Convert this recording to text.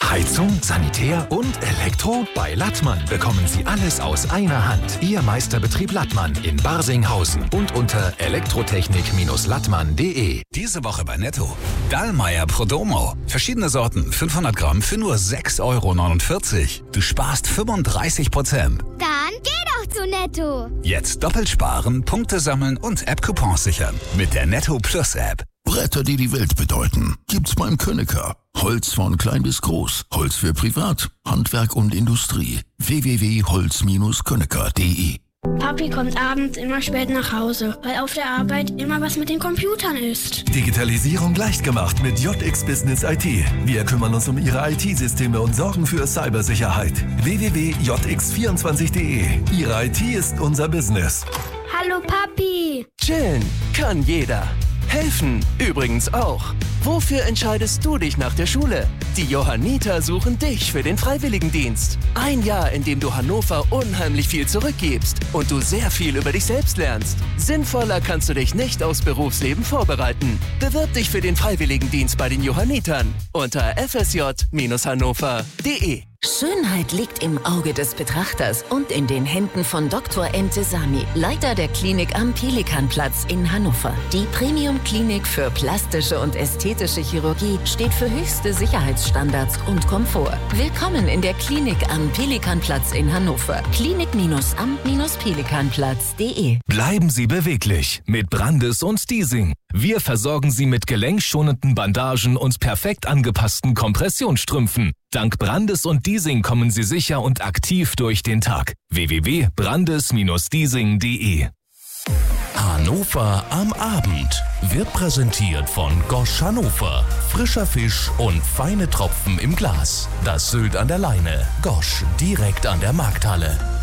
Heizung, Sanitär und Elektro? Bei Lattmann bekommen Sie alles aus einer Hand. Ihr Meisterbetrieb Lattmann in Barsinghausen und unter elektrotechnik-lattmann.de. Diese Woche bei Netto. Dallmayr Prodomo. Verschiedene Sorten, 500 Gramm für nur 6,49 €. Du sparst 35%. Dann geh doch zu Netto. Jetzt doppelt sparen, Punkte sammeln und App-Coupons sichern. Mit der Netto Plus App. Bretter, die die Welt bedeuten, gibt's beim Könecker. Holz von klein bis groß. Holz für Privat, Handwerk und Industrie. www.holz-könecker.de. Papi kommt abends immer spät nach Hause, weil auf der Arbeit immer was mit den Computern ist. Digitalisierung leicht gemacht mit JX Business IT. Wir kümmern uns um Ihre IT-Systeme und sorgen für Cybersicherheit. www.jx24.de. Ihre IT ist unser Business. Hallo Papi. Chillen kann jeder. Helfen übrigens auch. Wofür entscheidest du dich nach der Schule? Die Johanniter suchen dich für den Freiwilligendienst. Ein Jahr, in dem du Hannover unheimlich viel zurückgibst und du sehr viel über dich selbst lernst. Sinnvoller kannst du dich nicht aufs Berufsleben vorbereiten. Bewirb dich für den Freiwilligendienst bei den Johannitern unter fsj-hannover.de. Schönheit liegt im Auge des Betrachters und in den Händen von Dr. Entesami, Leiter der Klinik am Pelikanplatz in Hannover. Die Premium-Klinik für plastische und ästhetische Chirurgie steht für höchste Sicherheitsstandards und Komfort. Willkommen in der Klinik am Pelikanplatz in Hannover. Klinik-am-pelikanplatz.de. Bleiben Sie beweglich mit Brandes und Diesing. Wir versorgen Sie mit gelenkschonenden Bandagen und perfekt angepassten Kompressionsstrümpfen. Dank Brandes und Diesing kommen Sie sicher und aktiv durch den Tag. www.brandes-diesing.de. Hannover am Abend wird präsentiert von Gosch Hannover. Frischer Fisch und feine Tropfen im Glas. Das Sylt an der Leine. Gosch, direkt an der Markthalle.